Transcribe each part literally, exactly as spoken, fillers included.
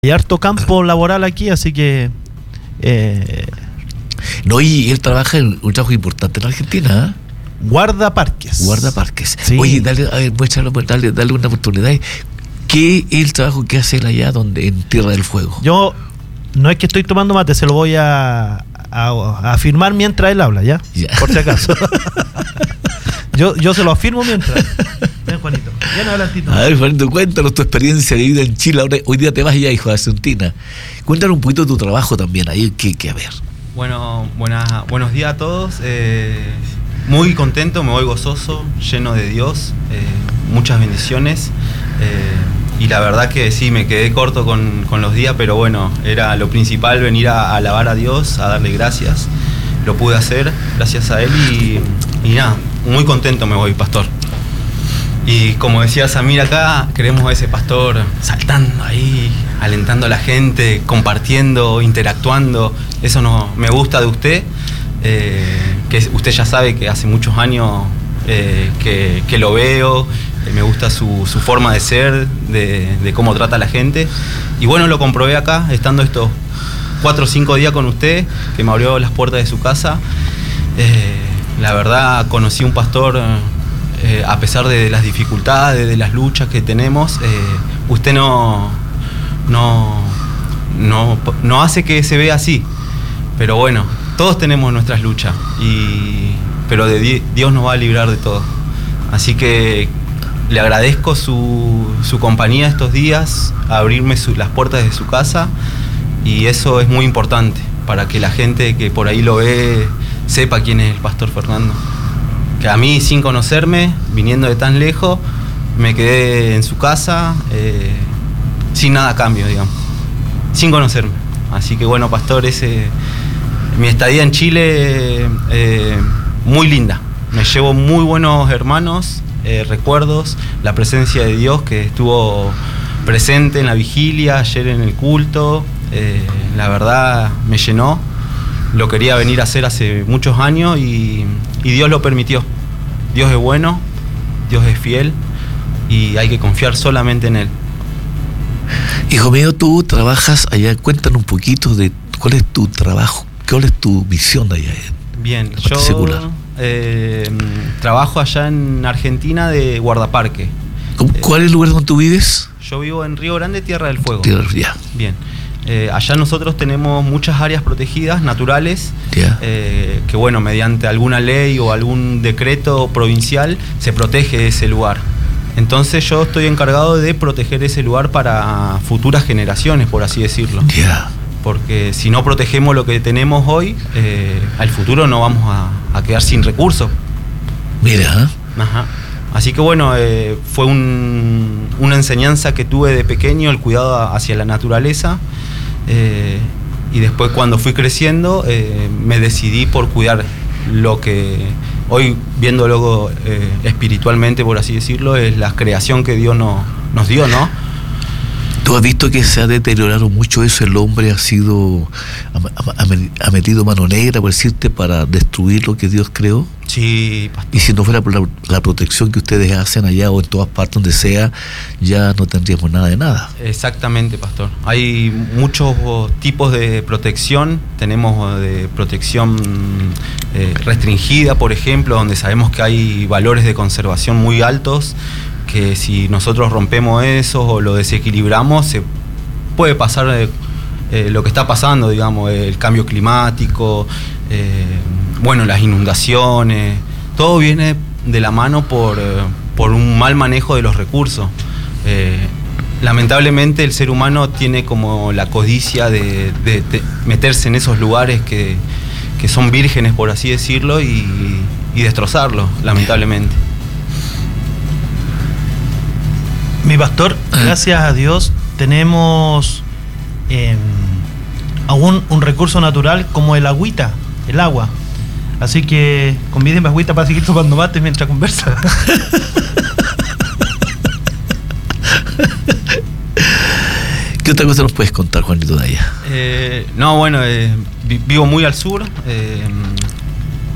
Hay harto campo laboral aquí, así que... Eh, no, y él trabaja en un trabajo importante en Argentina, ¿eh? Guardaparques. Guardaparques. Sí. Oye, dale, a ver, muéstralo, dale, dale una oportunidad. ¿Qué es el trabajo que hace él allá donde, en Tierra del Fuego? Yo no es que estoy tomando mate, se lo voy a, a, a afirmar mientras él habla, ¿ya? Ya. Por si acaso. yo, yo se lo afirmo mientras. Ven, Juanito. Ven, adelantito. A ver, Juanito, cuéntanos tu experiencia de vida en Chile. Ahora, hoy día te vas ya, hijo de Argentina. Cuéntanos un poquito de tu trabajo también ahí, que, que a ver. Bueno, buena, buenos días a todos. Eh, muy contento, me voy gozoso, lleno de Dios, eh, muchas bendiciones. Eh, y la verdad que sí, me quedé corto con, con los días, pero bueno, era lo principal venir a, a alabar a Dios, a darle gracias. Lo pude hacer gracias a Él y, y nada, muy contento me voy, pastor. Y como decía Samir acá, queremos a ese pastor saltando ahí, alentando a la gente, compartiendo, interactuando. Eso no, me gusta de usted, eh, que usted ya sabe que hace muchos años eh, que, que lo veo, eh, me gusta su, su forma de ser, de, de cómo trata a la gente. Y bueno, lo comprobé acá, estando estos cuatro o cinco días con usted, que me abrió las puertas de su casa. Eh, la verdad, conocí un pastor... Eh, a pesar de las dificultades, de las luchas que tenemos, eh, usted no, no, no, no hace que se vea así. Pero bueno, todos tenemos nuestras luchas, y, pero de Dios nos va a librar de todo. Así que le agradezco su, su compañía estos días, abrirme su, las puertas de su casa, y eso es muy importante para que la gente que por ahí lo ve sepa quién es el pastor Fernando. Que a mí, sin conocerme, viniendo de tan lejos, me quedé en su casa, eh, sin nada a cambio, digamos, sin conocerme. Así que bueno, pastor, ese, mi estadía en Chile, eh, muy linda. Me llevo muy buenos hermanos, eh, recuerdos, la presencia de Dios que estuvo presente en la vigilia, ayer en el culto, eh, la verdad me llenó. Lo quería venir a hacer hace muchos años y, y Dios lo permitió. Dios es bueno, Dios es fiel y hay que confiar solamente en Él. Hijo mío, tú trabajas allá, cuéntanos un poquito de cuál es tu trabajo, cuál es tu misión de allá. Bien, yo eh, trabajo allá en Argentina de guardaparque. ¿Cuál es el lugar donde tú vives? Yo vivo en Río Grande, Tierra del Fuego. Tierra, ya. Bien. Eh, allá nosotros tenemos muchas áreas protegidas, naturales, yeah. eh, que bueno, mediante alguna ley o algún decreto provincial se protege ese lugar. Entonces yo estoy encargado de proteger ese lugar para futuras generaciones, por así decirlo. Yeah. Porque si no protegemos lo que tenemos hoy, eh, al futuro no vamos a, a quedar sin recursos. Mira. Ajá. Así que bueno, eh, fue un, una enseñanza que tuve de pequeño, el cuidado hacia la naturaleza. Eh, y después, cuando fui creciendo, eh, me decidí por cuidar lo que hoy, viéndolo eh, espiritualmente, por así decirlo, es la creación que Dios no, nos dio, ¿no? ¿Tú has visto que se ha deteriorado mucho eso? El hombre ha sido, ha, ha, ha metido mano negra, por decirte, para destruir lo que Dios creó. Sí, pastor. Y si no fuera por la, la protección que ustedes hacen allá o en todas partes donde sea, ya no tendríamos nada de nada. Exactamente, pastor. Hay muchos tipos de protección. Tenemos de protección eh, restringida, por ejemplo, donde sabemos que hay valores de conservación muy altos, que si nosotros rompemos eso o lo desequilibramos, se puede pasar eh, eh, lo que está pasando, digamos, el cambio climático, eh, bueno, las inundaciones, todo viene de la mano por, eh, por un mal manejo de los recursos. Eh, lamentablemente el ser humano tiene como la codicia de, de, de meterse en esos lugares que, que son vírgenes, por así decirlo, y, y destrozarlos, lamentablemente. Mi pastor, gracias a Dios tenemos eh, aún un recurso natural como el agüita, el agua. Así que convídenme agüita para seguir tomando mate mientras conversa. ¿Qué otra cosa nos puedes contar, Juanito, de allá? Eh, no, bueno, eh, vivo muy al sur. Eh,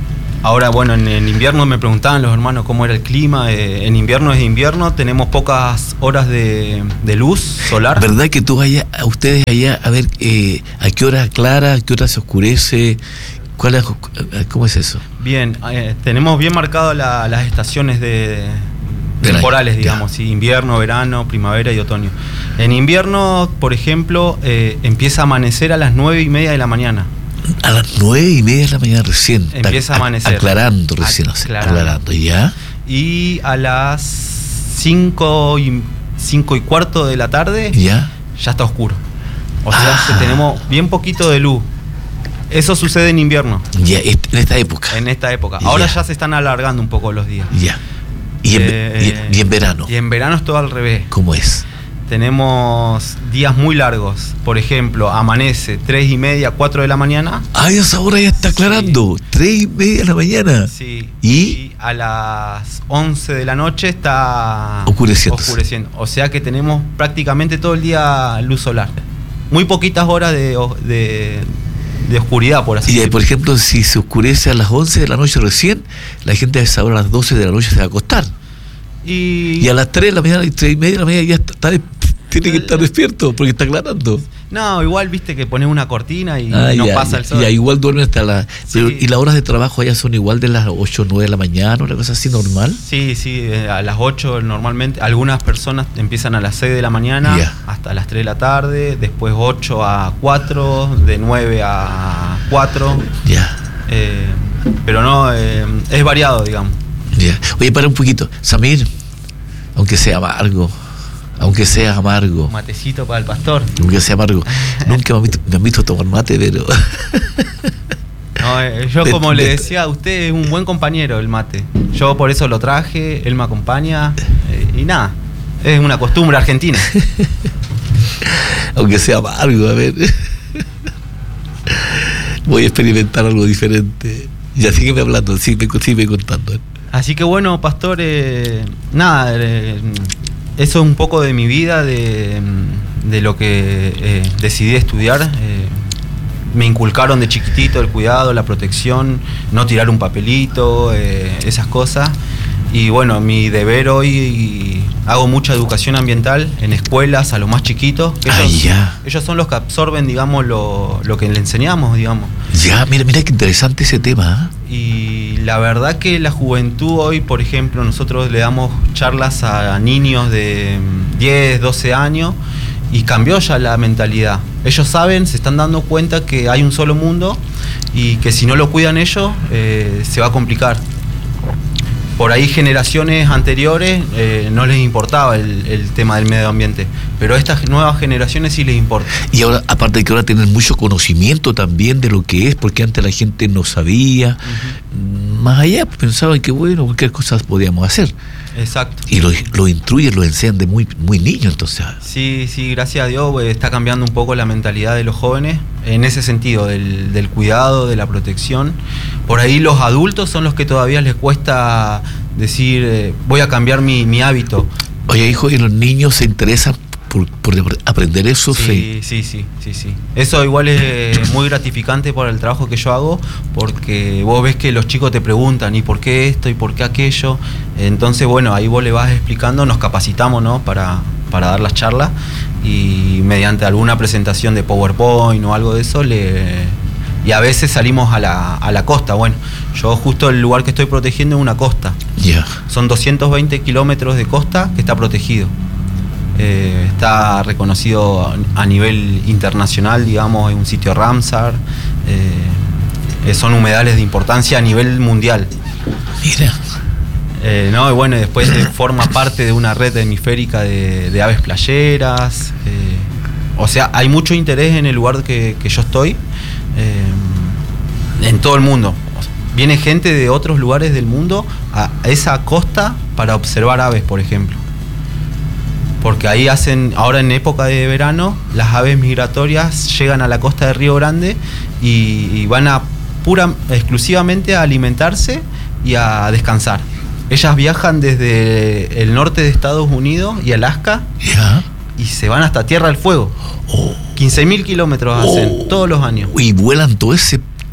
Ahora, bueno, en, en invierno me preguntaban los hermanos cómo era el clima. Eh, en invierno es invierno, tenemos pocas horas de, de luz solar. ¿Verdad que tú allá, a ustedes allá, a ver, eh, a qué hora aclara, a qué hora se oscurece? ¿Cuál es, ¿Cómo es eso? Bien, eh, tenemos bien marcadas la, las estaciones de, de temporales, digamos, ¿sí? Invierno, verano, primavera y otoño. En invierno, por ejemplo, eh, empieza a amanecer a las nueve y media de la mañana. A las nueve y media de la mañana recién. Empieza a amanecer. Aclarando recién. Aclarando. Aclarando, ¿ya? Y a las cinco y, cinco y cuarto de la tarde ¿ya? Ya está oscuro. O sea, ah. que tenemos bien poquito de luz. Eso sucede en invierno. Ya, en esta época. En esta época. Ahora ya, ya se están alargando un poco los días. Ya. ¿Y, eh, en, y, y en verano? Y en verano es todo al revés. ¿Cómo es? Tenemos días muy largos. Por ejemplo, amanece tres y media, cuatro de la mañana. Ah, esa hora ya está aclarando. Sí. Tres y media de la mañana. Sí. ¿Y? Y a las once de la noche está oscureciendo. oscureciendo. O sea que tenemos prácticamente todo el día luz solar. Muy poquitas horas de, de, de oscuridad, por así decirlo. Y por ejemplo, si se oscurece a las once de la noche recién, la gente a esa hora, a las doce de la noche se va a acostar. Y, y a las tres de la mañana y tres y media de la mañana ya está, está, tiene que estar despierto porque está aclarando. No, igual viste que pones una cortina y ah, no ya, pasa ya, el sol. Ya, igual duerme hasta las... Sí. ¿Y las horas de trabajo allá son igual de las ocho o nueve de la mañana, una cosa así normal? Sí, sí, a las ocho normalmente. Algunas personas empiezan a las seis de la mañana yeah. hasta las tres de la tarde, después ocho a cuatro, de nueve a cuatro. Ya. Yeah. Eh, pero no, eh, es variado, digamos. Yeah. Oye, para un poquito. Samir, aunque sea amargo, aunque sea amargo. Matecito para el pastor. Aunque sea amargo. Nunca me han, visto, me han visto tomar mate, pero... No, eh, yo de, como de, le decía a usted, es un buen compañero el mate. Yo por eso lo traje, él me acompaña eh, y nada, es una costumbre argentina. Aunque sea amargo, a ver. Voy a experimentar algo diferente. Ya sígueme hablando, sígueme, sígueme contando. Así que bueno, pastor, eh, nada, eh, eso es un poco de mi vida, de, de lo que eh, decidí estudiar. Eh, me inculcaron de chiquitito el cuidado, la protección, no tirar un papelito, eh, esas cosas. Y bueno, mi deber hoy, hago mucha educación ambiental en escuelas a los más chiquitos. Ellos, ah, ya. ellos son los que absorben, digamos, lo, lo que le enseñamos, digamos. Ya, mira, mira qué interesante ese tema. ¿eh? Y la verdad que la juventud hoy, por ejemplo, nosotros le damos charlas a niños de diez, doce años y cambió ya la mentalidad. Ellos saben, se están dando cuenta que hay un solo mundo y que si no lo cuidan ellos, eh, se va a complicar. Por ahí generaciones anteriores eh, no les importaba el, el tema del medio ambiente, pero a estas nuevas generaciones sí les importa. Y ahora, aparte de que ahora tienen mucho conocimiento también de lo que es, porque antes la gente no sabía, uh-huh. más allá pensaban que bueno, cualquier cosa podíamos hacer. Exacto. Y lo, lo instruyen, lo enseñan de muy, muy niño, entonces. Sí, sí, gracias a Dios pues, está cambiando un poco la mentalidad de los jóvenes en ese sentido, del, del cuidado, de la protección. Por ahí los adultos son los que todavía les cuesta decir, eh, voy a cambiar mi, mi hábito. Oye, hijo, ¿y los niños se interesan por, por aprender eso? Sí, sí, sí, sí, sí. Eso igual es muy gratificante para el trabajo que yo hago, porque vos ves que los chicos te preguntan, ¿y por qué esto? ¿Y por qué aquello? Entonces, bueno, ahí vos le vas explicando, nos capacitamos, ¿no? Para, para dar las charlas y mediante alguna presentación de PowerPoint o algo de eso, le... Y a veces salimos a la, a la costa. Bueno, yo justo el lugar que estoy protegiendo es una costa. Yeah. Son doscientos veinte kilómetros de costa que está protegido. Eh, está reconocido a nivel internacional, digamos, es un sitio Ramsar. Eh, son humedales de importancia a nivel mundial. Mira. Eh, no, y bueno, después eh, forma parte de una red hemisférica de, de aves playeras. Eh, o sea, hay mucho interés en el lugar que, que yo estoy. Eh, en todo el mundo. Viene gente de otros lugares del mundo a esa costa para observar aves, por ejemplo. Porque ahí hacen, ahora en época de verano, las aves migratorias llegan a la costa de Río Grande y, y van a pura, exclusivamente a alimentarse y a descansar. Ellas viajan desde el norte de Estados Unidos y Alaska yeah. y se van hasta Tierra del Fuego. Oh. quince mil kilómetros hacen oh. todos los años. Y vuelan todo ese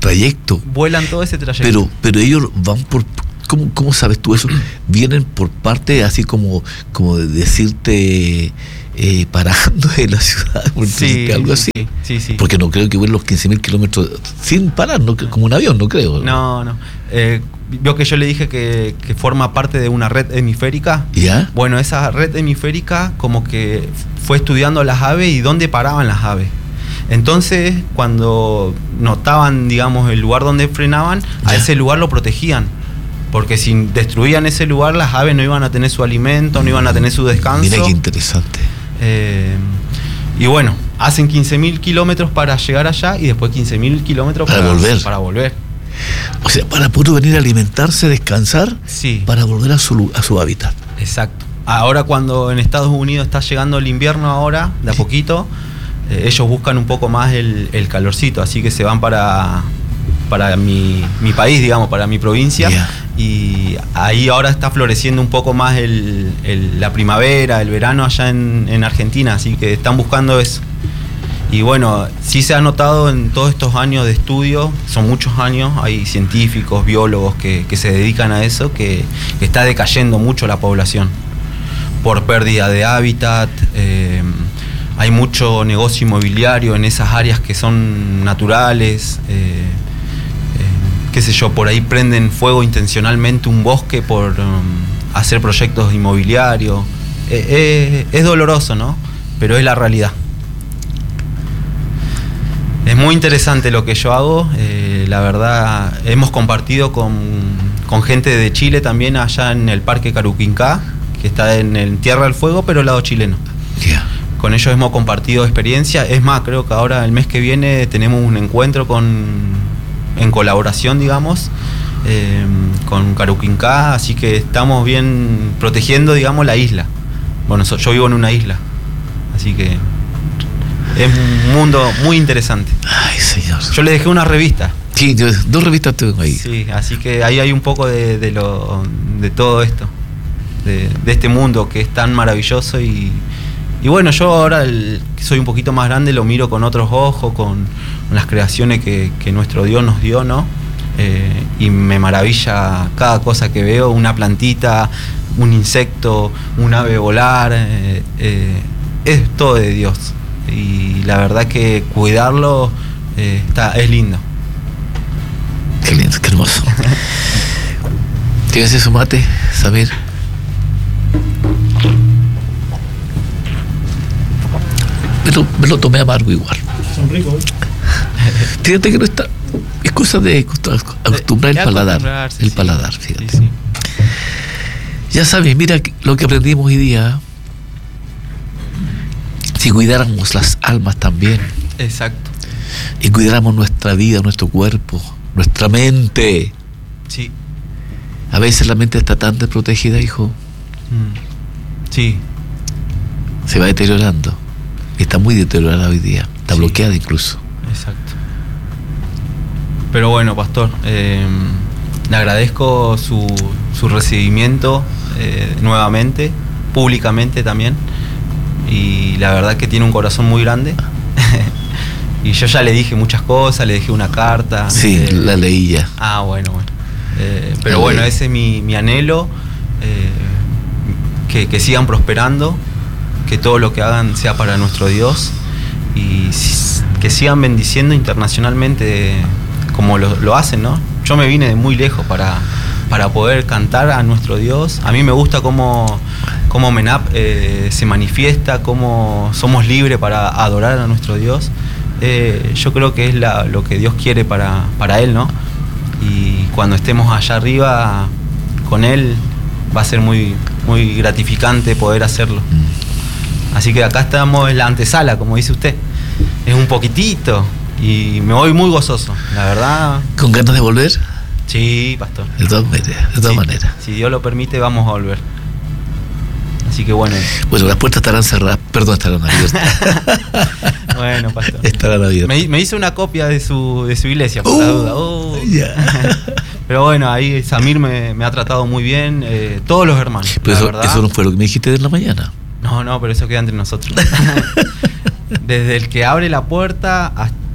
trayecto. Vuelan todo ese trayecto. Pero, pero ellos van por... ¿Cómo, cómo sabes tú eso? Vienen por parte así como, como de decirte eh, parando en la ciudad, sí, algo así. Sí, sí, sí. Porque no creo que vuelen los quince mil kilómetros sin parar, no, como un avión, no creo. No, no. Eh, vio que yo le dije que, que forma parte de una red hemisférica. ¿Ya? Bueno, esa red hemisférica como que fue estudiando las aves y dónde paraban las aves. Entonces, cuando notaban, digamos, el lugar donde frenaban, ¿ya? A ese lugar lo protegían. Porque si destruían ese lugar, las aves no iban a tener su alimento, no iban a tener su descanso. Mira qué interesante. Eh, y bueno, hacen quince mil kilómetros para llegar allá y después quince mil kilómetros para, para volver. Para volver. O sea, para poder venir a alimentarse, descansar, sí. Para volver a su, a su hábitat. Exacto. Ahora cuando en Estados Unidos está llegando el invierno ahora, de a poquito, eh, ellos buscan un poco más el, el calorcito, así que se van para, para mi, mi país, digamos, para mi provincia. Yeah. Y ahí ahora está floreciendo un poco más el, el, la primavera, el verano allá en, en Argentina, así que están buscando eso. Y bueno, sí se ha notado en todos estos años de estudio, son muchos años, hay científicos, biólogos que, que se dedican a eso, que, que está decayendo mucho la población por pérdida de hábitat, eh, hay mucho negocio inmobiliario en esas áreas que son naturales, eh, qué sé yo, por ahí prenden fuego intencionalmente un bosque por um, hacer proyectos inmobiliarios. Eh, eh, es doloroso, ¿no? Pero es la realidad. Es muy interesante lo que yo hago. Eh, la verdad, hemos compartido con, con gente de Chile también allá en el Parque Caruquincá, que está en, en Tierra del Fuego, pero el lado chileno. Yeah. Con ellos hemos compartido experiencia. Es más, creo que ahora el mes que viene tenemos un encuentro con... en colaboración, digamos, eh, con Caruquincá, así que estamos bien protegiendo, digamos, la isla. Bueno, so, yo vivo en una isla, así que es un mundo muy interesante. Ay, señor. Yo le dejé una revista. Sí, yo, dos revistas tengo ahí. Sí, así que ahí hay un poco de, de, lo, de todo esto, de, de este mundo que es tan maravilloso y... Y bueno, yo ahora el, que soy un poquito más grande lo miro con otros ojos, con las creaciones que, que nuestro Dios nos dio, ¿no? Eh, y me maravilla cada cosa que veo, una plantita, un insecto, un ave volar, eh, eh, es todo de Dios. Y la verdad que cuidarlo eh, está, es lindo. Qué lindo, qué hermoso. ¿Tienes eso, mate, Samir? Me lo, me lo tomé amargo igual. Son ricos. Fíjate que no está. Es cosa de acostumbrar el paladar. El sí, paladar, fíjate. Sí, sí. Ya sabes, mira lo que aprendimos hoy día. Si cuidáramos las almas también. Exacto. Y cuidáramos nuestra vida, nuestro cuerpo, nuestra mente. Sí. A veces la mente está tan desprotegida, hijo. Mm. Sí. Se va deteriorando. Está muy deteriorada hoy día. Está sí. bloqueada incluso. Exacto. Pero bueno, pastor, eh, le agradezco su, su recibimiento eh, nuevamente, públicamente también. Y la verdad que tiene un corazón muy grande. Y yo ya le dije muchas cosas, le dejé una carta. Sí, eh, la leí ya. Ah, bueno, bueno. Eh, pero la bueno, leí. Ese es mi, mi anhelo. Eh, que, que sigan prosperando. Que todo lo que hagan sea para nuestro Dios y que sigan bendiciendo internacionalmente como lo, lo hacen, ¿no? Yo me vine de muy lejos para, para poder cantar a nuestro Dios. A mí me gusta cómo, cómo MENAP eh, se manifiesta, cómo somos libres para adorar a nuestro Dios. Eh, yo creo que es la, lo que Dios quiere para, para Él, ¿no? Y cuando estemos allá arriba con Él va a ser muy, muy gratificante poder hacerlo. Así que acá estamos en la antesala, como dice usted. Es un poquitito y me voy muy gozoso, la verdad. ¿Con ganas de volver? Sí, pastor. De todas maneras, de todas sí, maneras. Si Dios lo permite, vamos a volver. Así que bueno. Bueno, las puertas estarán cerradas, perdón, estarán abiertas. Bueno, pastor. Estarán abiertas. Me, me hice una copia de su, de su iglesia, por uh, la duda. Uh. Yeah. Pero bueno, ahí Samir me, me ha tratado muy bien, eh, todos los hermanos. Pero eso, eso no fue lo que me dijiste de la mañana. No, no, pero eso queda entre nosotros. Desde el que abre la puerta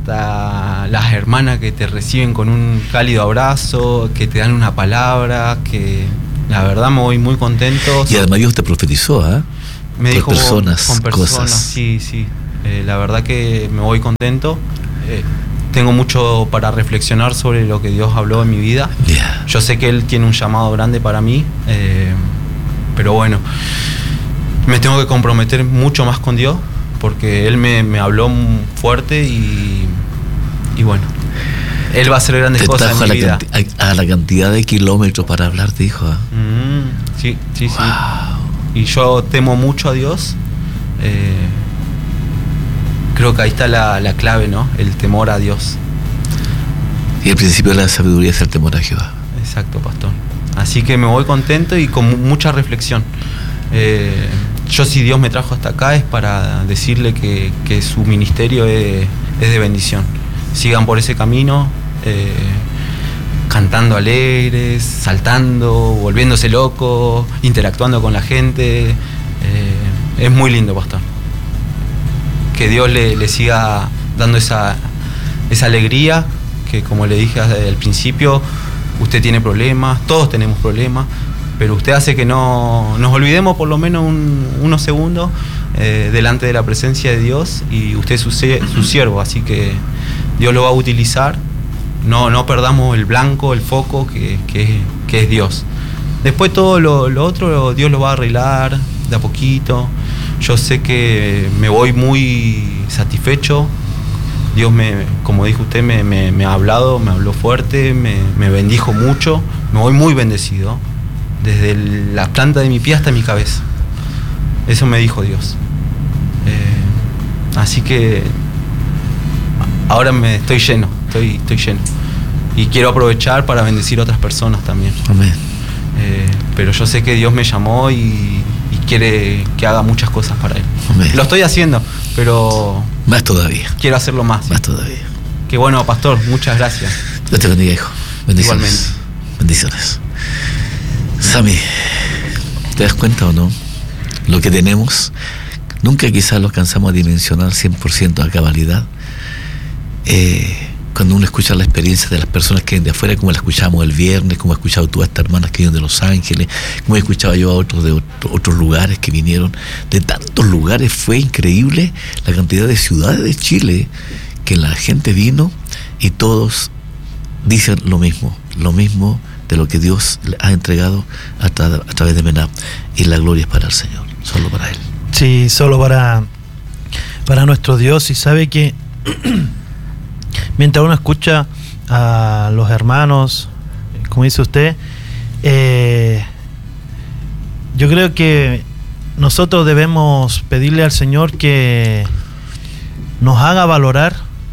hasta las hermanas que te reciben con un cálido abrazo, que te dan una palabra, que la verdad me voy muy contento. Y además Dios te profetizó, ¿ah? ¿eh? Me con dijo personas, con personas, cosas. Sí, sí. Eh, la verdad que me voy contento. Eh, tengo mucho para reflexionar sobre lo que Dios habló en mi vida. Yeah. Yo sé que Él tiene un llamado grande para mí, eh, pero bueno, me tengo que comprometer mucho más con Dios, porque Él me, me habló fuerte y, y bueno, Él va a hacer grandes te cosas en a mi la vida. Canti- a, a la cantidad de kilómetros para hablar, te dijo. ¿eh? Mm, sí, sí, Wow. sí. Y yo temo mucho a Dios. Eh, creo que ahí está la, la clave, ¿no? El temor a Dios. Y el principio de la sabiduría es el temor a Jehová. Exacto, pastor. Así que me voy contento y con mu- mucha reflexión. Eh, yo, si Dios me trajo hasta acá, es para decirle que, que su ministerio es, es de bendición. Sigan por ese camino, eh, cantando alegres, saltando, volviéndose locos, interactuando con la gente. Eh, es muy lindo, pastor. Que Dios le, le siga dando esa, esa alegría, que como le dije al principio, usted tiene problemas, todos tenemos problemas, pero usted hace que no nos olvidemos por lo menos un, unos segundos eh, delante de la presencia de Dios, y usted es su, su siervo, así que Dios lo va a utilizar. No, no perdamos el blanco, el foco, que, que, que es Dios. Después todo lo, lo otro Dios lo va a arreglar de a poquito. Yo sé que me voy muy satisfecho. Dios, me, como dijo usted, me, me, me ha hablado, me habló fuerte, me, me bendijo mucho. Me voy muy bendecido, desde el, la planta de mi pie hasta mi cabeza. Eso me dijo Dios. Eh, así que ahora me estoy lleno, estoy, estoy lleno. Y quiero aprovechar para bendecir a otras personas también. Amén. Eh, pero yo sé que Dios me llamó y, y quiere que haga muchas cosas para Él. Amén. Lo estoy haciendo, pero Más todavía. quiero hacerlo más. Más todavía. Qué bueno, pastor, muchas gracias. Dios te bendiga, hijo. Bendiciones. Igualmente. Bendiciones. Sammy, ¿te das cuenta o no? Lo que tenemos, nunca quizás lo alcanzamos a dimensionar cien por ciento a cabalidad. Eh, cuando uno escucha la experiencia de las personas que vienen de afuera, como la escuchamos el viernes, como he escuchado tú a estas hermanas que vienen de Los Ángeles, como he escuchado yo a otros de otro, otros lugares que vinieron, de tantos lugares, fue increíble la cantidad de ciudades de Chile que la gente vino y todos dicen lo mismo, lo mismo de lo que Dios le ha entregado a, tra- a través de Mená, y la gloria es para el Señor, solo para Él. Sí, solo para, para nuestro Dios. Y sabe que mientras uno escucha a los hermanos, como dice usted, eh, yo creo que nosotros debemos pedirle al Señor que nos haga valorar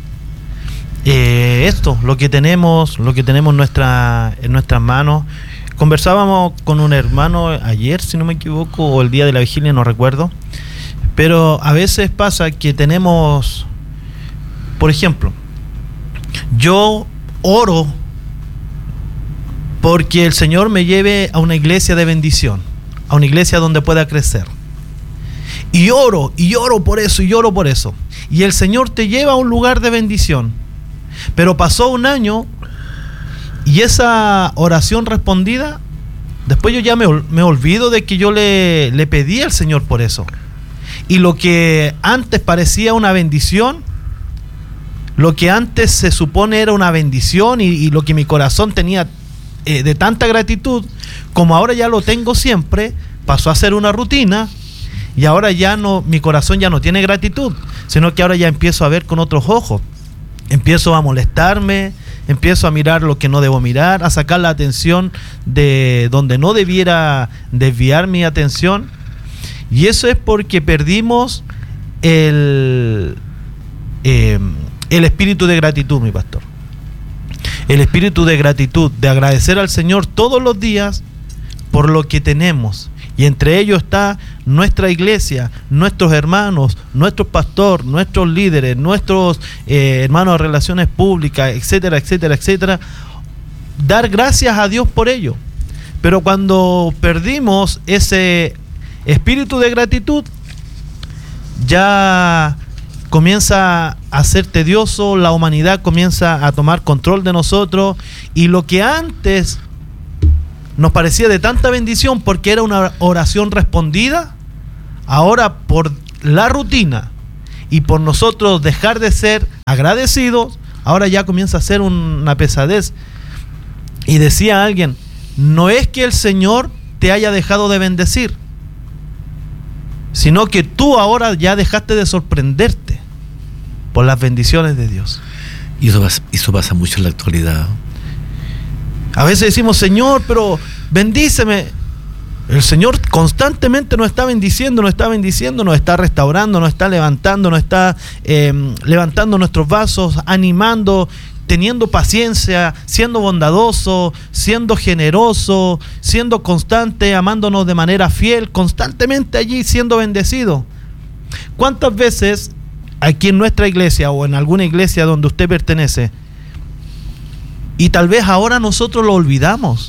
eh, esto, lo que tenemos, lo que tenemos en, nuestra, en nuestras manos. Conversábamos con un hermano ayer, si no me equivoco, o el día de la vigilia, no recuerdo, pero a veces pasa que tenemos, por ejemplo, yo oro porque el Señor me lleve a una iglesia de bendición, a una iglesia donde pueda crecer. Y oro, y oro por eso, y oro por eso. Y el Señor te lleva a un lugar de bendición. Pero pasó un año y esa oración respondida, después yo ya me, me olvido de que yo le, le pedí al Señor por eso. Y lo que antes parecía una bendición, lo que antes se supone era una bendición y, y lo que mi corazón tenía eh, de tanta gratitud, como ahora ya lo tengo siempre, pasó a ser una rutina. Y ahora ya no, mi corazón ya no tiene gratitud, sino que ahora ya empiezo a ver con otros ojos. Empiezo a molestarme, empiezo a mirar lo que no debo mirar, a sacar la atención de donde no debiera desviar mi atención. Y eso es porque perdimos el, eh, el espíritu de gratitud, mi pastor. El espíritu de gratitud, de agradecer al Señor todos los días por lo que tenemos. Y entre ellos está nuestra iglesia, nuestros hermanos, nuestro pastor, nuestros líderes, nuestros eh, hermanos de relaciones públicas, etcétera, etcétera, etcétera. Dar gracias a Dios por ello. Pero cuando perdimos ese espíritu de gratitud, ya comienza a ser tedioso, la humanidad comienza a tomar control de nosotros, y lo que antes nos parecía de tanta bendición porque era una oración respondida, ahora por la rutina y por nosotros dejar de ser agradecidos, ahora ya comienza a ser una pesadez. Y decía alguien, no es que el Señor te haya dejado de bendecir, sino que tú ahora ya dejaste de sorprenderte por las bendiciones de Dios. Y eso pasa, eso pasa mucho en la actualidad. A veces decimos, Señor, pero bendíceme. El Señor constantemente nos está bendiciendo, nos está bendiciendo, nos está restaurando, nos está levantando, nos está eh, levantando nuestros vasos, animando, teniendo paciencia, siendo bondadoso, siendo generoso, siendo constante, amándonos de manera fiel, constantemente allí siendo bendecido. ¿Cuántas veces aquí en nuestra iglesia o en alguna iglesia donde usted pertenece, y tal vez ahora nosotros lo olvidamos,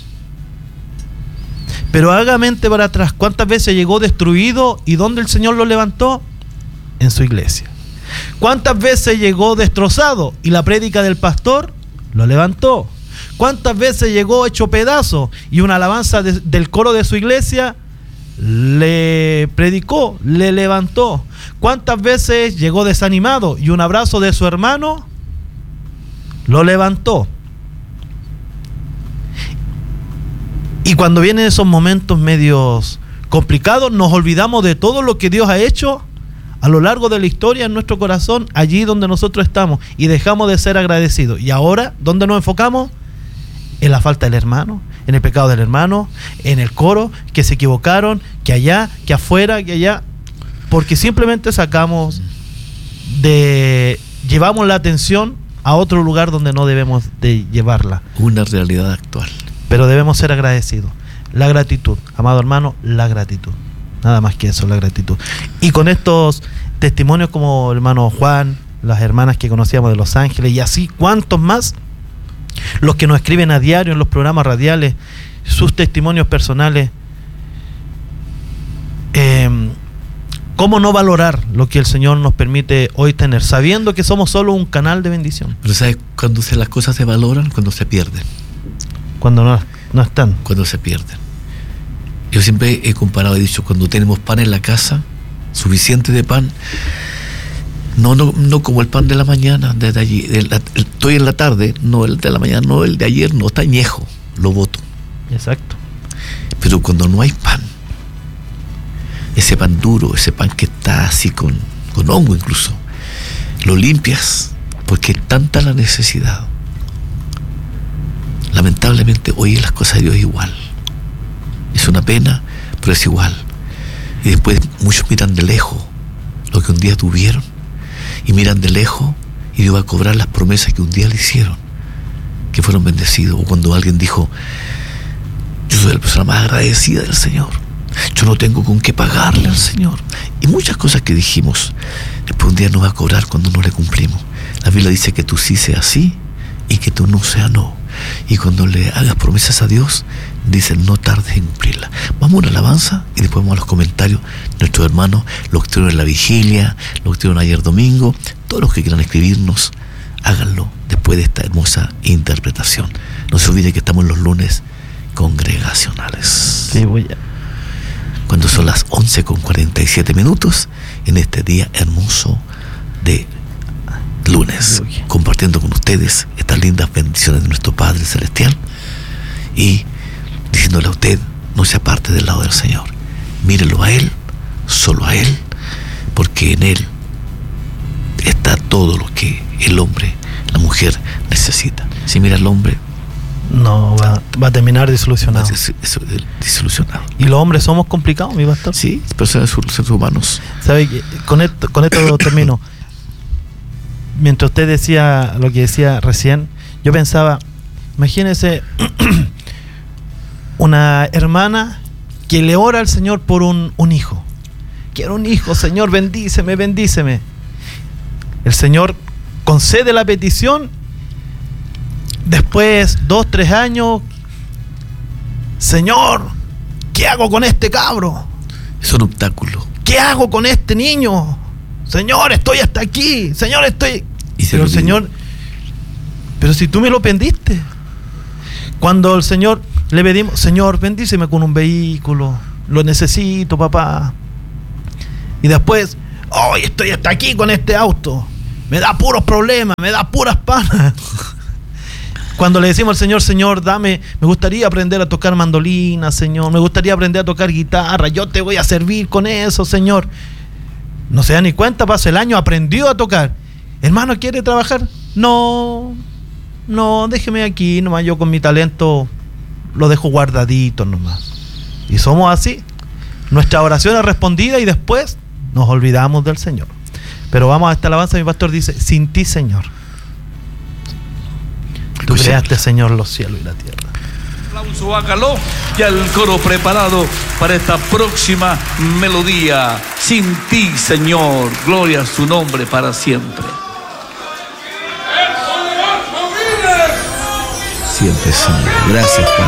pero haga mente para atrás, cuántas veces llegó destruido y dónde el Señor lo levantó? En su iglesia. ¿Cuántas veces llegó destrozado y la prédica del pastor lo levantó? ¿Cuántas veces llegó hecho pedazo y una alabanza de, del coro de su iglesia le predicó, le levantó? ¿Cuántas veces llegó desanimado y un abrazo de su hermano lo levantó? Y cuando vienen esos momentos medios complicados, nos olvidamos de todo lo que Dios ha hecho a lo largo de la historia en nuestro corazón, allí donde nosotros estamos, y dejamos de ser agradecidos. Y ahora, ¿dónde nos enfocamos? En la falta del hermano, en el pecado del hermano, en el coro, que se equivocaron, que allá, que afuera, que allá, porque simplemente sacamos de, llevamos la atención a otro lugar donde no debemos de llevarla. Una realidad actual. Pero debemos ser agradecidos. La gratitud, amado hermano, la gratitud. Nada más que eso, la gratitud. Y con estos testimonios como el hermano Juan, las hermanas que conocíamos de Los Ángeles, y así, ¿cuántos más? Los que nos escriben a diario en los programas radiales, sus testimonios personales. Eh, ¿Cómo no valorar lo que el Señor nos permite hoy tener, sabiendo que somos solo un canal de bendición? Pero ¿sabes cuándo se, las cosas se valoran? Cuando se pierden. Cuando no, no están. Cuando se pierden. Yo siempre he comparado, he dicho, cuando tenemos pan en la casa, suficiente de pan, no no no como el pan de la mañana, desde allí, de la, estoy en la tarde, no el de la mañana, no el de ayer, no, está añejo, lo boto. Exacto. Pero cuando no hay pan, ese pan duro, ese pan que está así con, con hongo incluso, lo limpias, porque es tanta la necesidad. Lamentablemente hoy las cosas de Dios es igual. Es una pena, pero es igual. Y después muchos miran de lejos lo que un día tuvieron, y miran de lejos y Dios va a cobrar las promesas que un día le hicieron, que fueron bendecidos. O cuando alguien dijo, yo soy la persona más agradecida del Señor, yo no tengo con qué pagarle al Señor, y muchas cosas que dijimos, después un día nos va a cobrar cuando no le cumplimos. La Biblia dice que tú sí seas sí y que tú no seas no. Y cuando le hagas promesas a Dios, dice, no tardes en cumplirla. Vamos a una alabanza y después vamos a los comentarios de nuestros hermanos, los que estuvieron en la vigilia, los que estuvieron ayer domingo. Todos los que quieran escribirnos, háganlo después de esta hermosa interpretación. No se olvide que estamos en los lunes congregacionales. Sí, voy a... Cuando son las once con cuarenta y siete minutos en este día hermoso de lunes, compartiendo con ustedes estas lindas bendiciones de nuestro Padre Celestial y diciéndole a usted, no se aparte del lado del Señor, mírelo a Él, solo a Él, porque en Él está todo lo que el hombre, la mujer necesita. Si mira al hombre, no, va, va a terminar desilusionado. Va a des, des, desilusionado. Y los hombres somos complicados, mi pastor. Sí, pero son seres humanos. ¿Sabe? Con esto, con esto termino. Mientras usted decía lo que decía recién, yo pensaba, imagínese una hermana que le ora al Señor por un, un hijo. Quiero un hijo, Señor, bendíceme, bendíceme. El Señor concede la petición. Después, dos, tres años, Señor, ¿qué hago con este cabro? Es un obstáculo. ¿Qué hago con este niño? Señor, estoy hasta aquí. Señor, estoy... Y pero el Señor, pero si tú me lo pediste. Cuando el Señor le pedimos, Señor, bendíceme con un vehículo, lo necesito, papá. Y después, hoy oh, estoy hasta aquí con este auto, me da puros problemas, me da puras panas. Cuando le decimos al Señor, Señor, dame, me gustaría aprender a tocar mandolina, Señor, me gustaría aprender a tocar guitarra, yo te voy a servir con eso, Señor. No se da ni cuenta, pasa el año, aprendió a tocar. Hermano, ¿quiere trabajar? No, no, déjeme aquí, nomás yo con mi talento lo dejo guardadito nomás. Y somos así. Nuestra oración es respondida y después nos olvidamos del Señor. Pero vamos a esta alabanza, mi pastor dice, sin ti, Señor. Tú creaste, Señor, los cielos y la tierra. Aplauso, hágalo. Ya el coro preparado para esta próxima melodía. Sin ti, Señor, gloria a su nombre para siempre. Siempre, Señor. Gracias, Padre.